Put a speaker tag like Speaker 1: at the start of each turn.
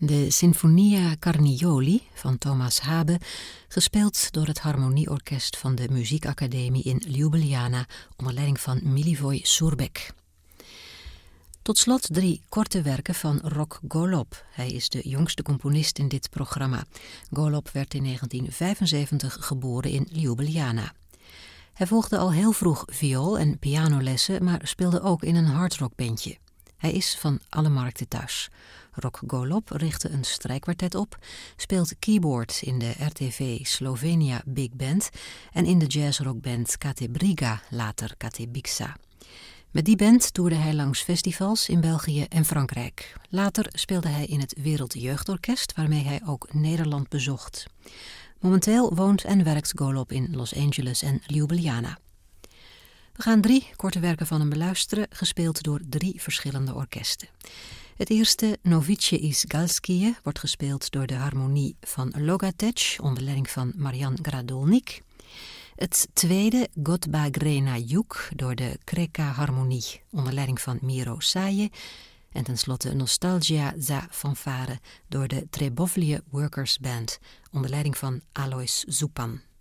Speaker 1: De Sinfonia Carnioli van Thomas Habe, gespeeld door het Harmonieorkest van de Muziekacademie in Ljubljana onder leiding van Milivoj Šurbek. Tot slot 3 korte werken van Rok Golob. Hij is de jongste componist in dit programma. Golob werd in 1975 geboren in Ljubljana. Hij volgde al heel vroeg viool- en pianolessen, maar speelde ook in een hardrockbandje. Hij is van alle markten thuis. Rok Golob richtte een strijkkwartet op, speelt keyboard in de RTV Slovenia Big Band en in de jazzrockband Kate Briga, later Kate Bixa. Met die band toerde hij langs festivals in België en Frankrijk. Later speelde hij in het Wereldjeugdorkest, waarmee hij ook Nederland bezocht. Momenteel woont en werkt Golob in Los Angeles en Ljubljana. We gaan 3 korte werken van hem beluisteren, gespeeld door 3 verschillende orkesten. Het eerste, Novice iz Galskije, wordt gespeeld door de harmonie van Logatec onder leiding van Marian Gradolnik. Het tweede, Godba Grena Juk, door de Kreka Harmonie onder leiding van Miro Saje. En tenslotte Nostalgia za fanfare door de Trebovlje Workers Band onder leiding van Alois Zupan.